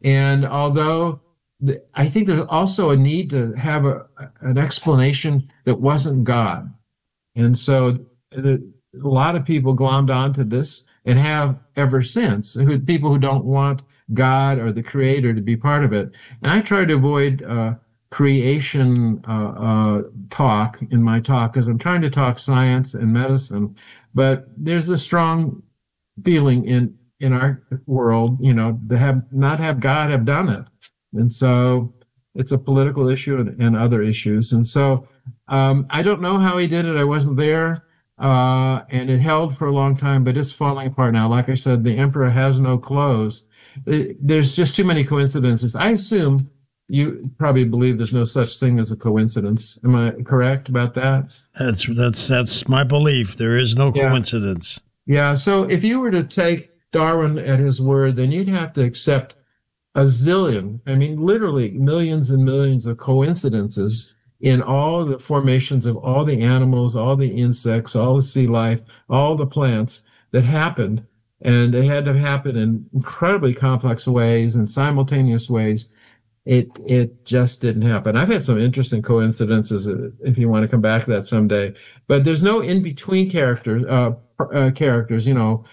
And although I think there's also a need to have an explanation that wasn't God. And so a lot of people glommed onto this and have ever since, people who don't want God or the creator to be part of it. And I try to avoid creation talk in my talk because I'm trying to talk science and medicine. But there's a strong feeling in our world, to have not have God have done it. And so it's a political issue and other issues. And so I don't know how he did it. I wasn't there. And it held for a long time, but it's falling apart now. Like I said, the emperor has no clothes. There's just too many coincidences. I assume you probably believe there's no such thing as a coincidence. Am I correct about that? That's my belief. There is no Yeah. coincidence. Yeah. So if you were to take Darwin at his word, then you'd have to accept a zillion, I mean, literally millions and millions of coincidences in all the formations of all the animals, all the insects, all the sea life, all the plants that happened. And they had to happen in incredibly complex ways and simultaneous ways. It just didn't happen. I've had some interesting coincidences if you want to come back to that someday. But there's no in between characters.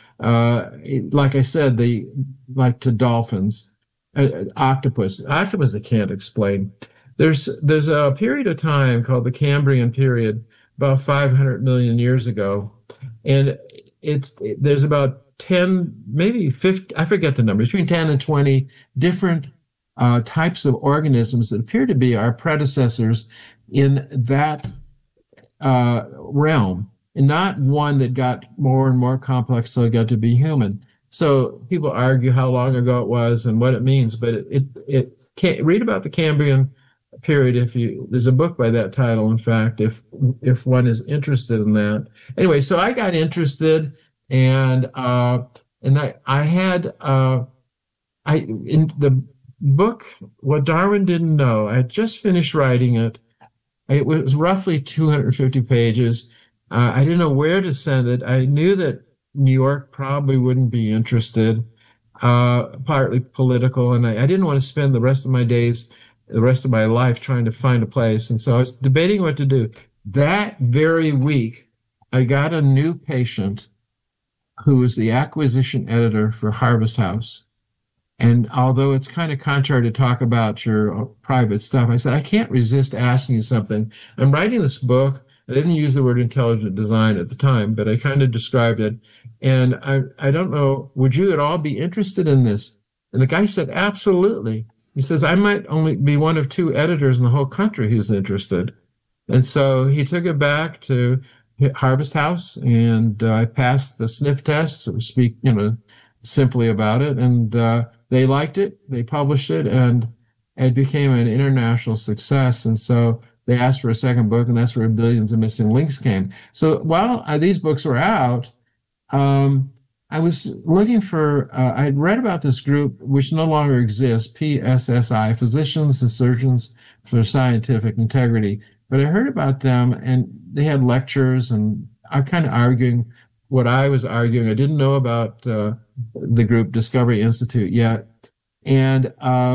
Like I said, like to dolphins, octopus I can't explain. There's a period of time called the Cambrian period, about 500 million years ago, and there's about 10, maybe 50, I forget the number, between 10 and 20 different types of organisms that appear to be our predecessors in that realm, and not one that got more and more complex till it got to be human. So people argue how long ago it was and what it means, but it can't read about the Cambrian period there's a book by that title, in fact, if one is interested in that. Anyway, so I got interested, and I had in the book, What Darwin Didn't Know, I had just finished writing it. It was roughly 250 pages. I didn't know where to send it. I knew that New York probably wouldn't be interested, partly political, and I didn't want to spend the rest of my life trying to find a place. And so I was debating what to do. That very week, I got a new patient who was the acquisition editor for Harvest House. And although it's kind of contrary to talk about your private stuff, I said, I can't resist asking you something. I'm writing this book. I didn't use the word intelligent design at the time, but I kind of described it. And I don't know, would you at all be interested in this? And the guy said, absolutely. He says, I might only be one of two editors in the whole country who's interested. And so he took it back to Harvest House, and I passed the sniff test, to speak, simply about it. And they liked it. They published it, and it became an international success. And so they asked for a second book, and that's where Billions of Missing Links came. So while these books were out, I was looking for, I'd read about this group, which no longer exists, PSSI, Physicians and Surgeons for Scientific Integrity. But I heard about them, and they had lectures, and I'm kind of arguing what I was arguing. I didn't know about the group Discovery Institute yet. And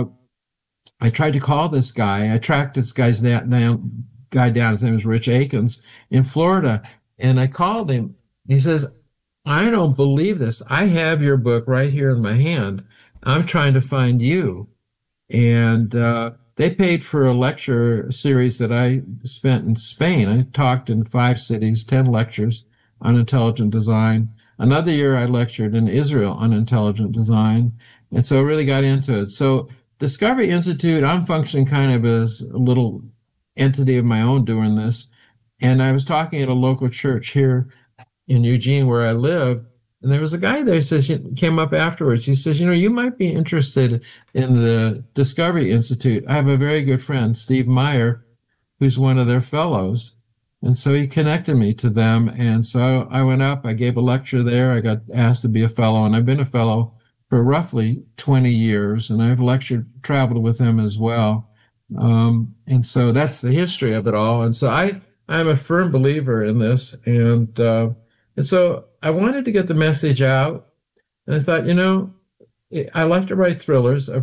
I tried to call this guy. I tracked this guy down. His name was Rich Akins in Florida. And I called him. He says, I don't believe this. I have your book right here in my hand. I'm trying to find you. And they paid for a lecture series that I spent in Spain. I talked in 5 cities, 10 lectures on intelligent design. Another year I lectured in Israel on intelligent design. And so I really got into it. So Discovery Institute, I'm functioning kind of as a little entity of my own doing this. And I was talking at a local church here in Eugene where I live. And there was a guy there who came up afterwards. He says, you might be interested in the Discovery Institute. I have a very good friend, Steve Meyer, who's one of their fellows. And so he connected me to them. And so I went up, I gave a lecture there. I got asked to be a fellow, and I've been a fellow for roughly 20 years. And I've traveled with them as well. And so that's the history of it all. And so I'm a firm believer in this. And so I wanted to get the message out. And I thought, I like to write thrillers. I've